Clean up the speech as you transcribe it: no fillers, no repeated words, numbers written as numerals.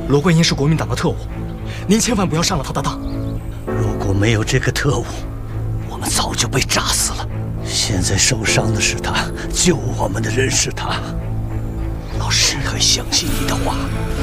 罗冠英是国民党的特务，您千万不要上了他的当。 如果没有这个特务，我们早就被炸死了。现在受伤的是他，救我们的人是他。老师很相信你的话。